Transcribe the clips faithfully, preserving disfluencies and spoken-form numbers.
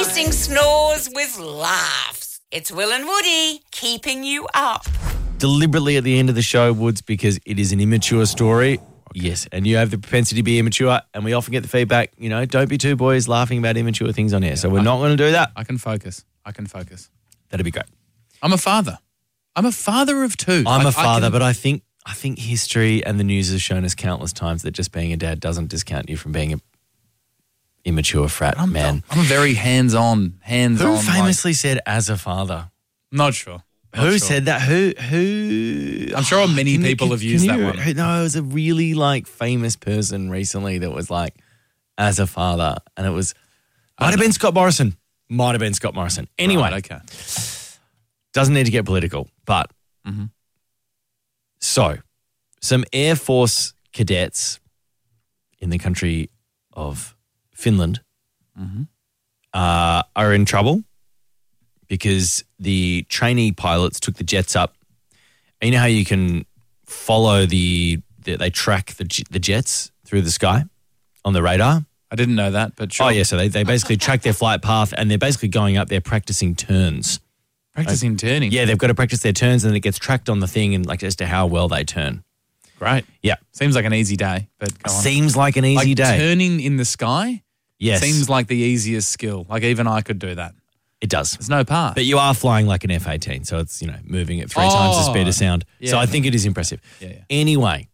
replacing snores with laughs. It's Will and Woody keeping you up. Deliberately at the end of the show, Woods, because it is an immature story. Yes, and you have the propensity to be immature, and we often get the feedback, you know, don't be two boys laughing about immature things on air. So we're not going to do that. I can focus. I can focus. That'd be great. I'm a father. I'm a father of two. I'm I, a father, I can, but I think I think history and the news has shown us countless times that just being a dad doesn't discount you from being a immature frat I'm, man. I'm a very hands-on, hands-on. Who famously like, said as a father? Not sure. Not who sure. said that? Who? Who? I'm sure many Can you- people can- have used can that you- one. No, it was a really like famous person recently that was like, as a father, and it was might have been Scott Morrison. Might have been Scott Morrison. Anyway, Right, okay. doesn't need to get political, but Mhm. so some Air Force cadets in the country of Finland Mhm. uh, are in trouble because the trainee pilots took the jets up. And you know how you can follow the, the they track the j- the jets through the sky on the radar? I didn't know that, but sure. Oh, yeah. So they, they basically track their flight path and they're basically going up there practicing turns. Practicing turning. Yeah, they've got to practice their turns and then it gets tracked on the thing and like as to how well they turn. Great. Yeah. Seems like an easy day, but go on. Seems like an easy like day. turning in the sky Yes. seems like the easiest skill. Like even I could do that. It does. There's no part. But you are flying like an F eighteen, so it's, you know, moving at three times the speed of sound. Yeah. So I think it is impressive. Yeah, yeah. Anyway,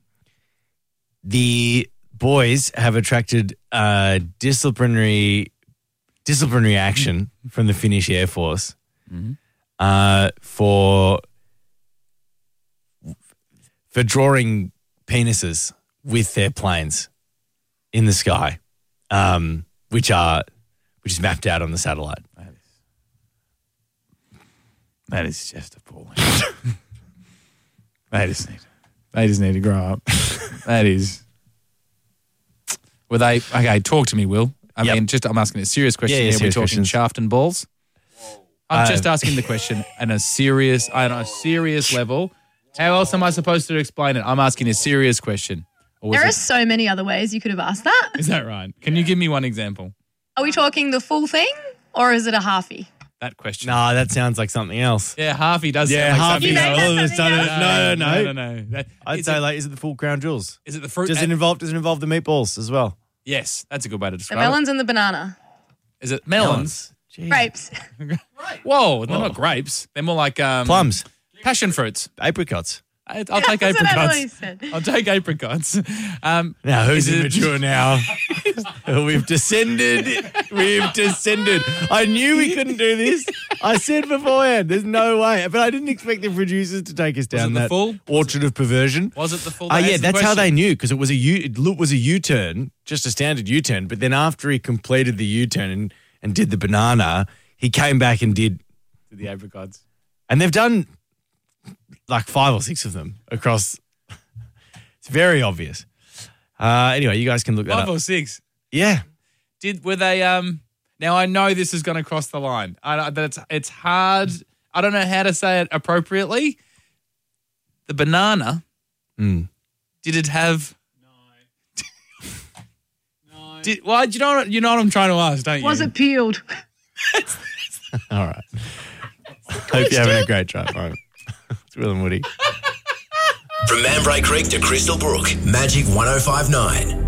the boys have attracted uh, disciplinary disciplinary action from the Finnish Air Force Mhm. uh, for for drawing penises with their planes in the sky, um, which are which is mapped out on the satellite. That is, that is just appalling. they just need they just need to grow up. That is. Were they okay? Talk to me, Will. I Yep. mean, just I'm asking a serious question Yeah, yeah, here. We're serious talking questions. shaft and balls. I'm Uh, just asking the question on a serious, on a serious level. How else am I supposed to explain it? I'm asking a serious question. Or was There are it- so many other ways you could have asked that. is that right? Can you give me one example? Are we talking the full thing or is it a halfie? That question. Nah, that sounds like something else. Yeah, halfy does. Yeah, sound like half something You made else. that all of a something sudden. else? No, no, no, no. no, no. That- I'd is say it, like, is it the full crown jewels? is it the fruit? Does uh, it involve? Does it involve the meatballs as well? yes, that's a good way to The describe it. melons and the banana. Is it melons? Jeez. Grapes. Whoa, they're not grapes. They're more like um, Plums, passion fruits. apricots. I, I'll take That's what I apricots. always said. I'll take apricots. Um, Now who's is it- immature now? We've descended. We've descended. I knew we couldn't do this. I said beforehand, there's no way. But I didn't expect the producers to take us down it the that full? orchard of perversion. Was it the full? Oh, that yeah, answers the that's how they question? knew because it was a U. It look was a U-turn, just a standard U-turn. But then after he completed the U-turn and, and did the banana, he came back and did, The apricots. and they've done like five or six of them across. It's very obvious. Uh, anyway, you guys can look that Five up. or six. Yeah. Did were they? Um. Now I know this is going to cross the line. I that it's it's hard. I don't know how to say it appropriately. The banana. Mm. Did it have? No. no. Did, well, you know what you know what I'm trying to ask, don't you? Was it peeled? All right. Hope you're having a great drive home. It's Will and Woody. From Manbray Creek to Crystal Brook, Magic one oh five nine.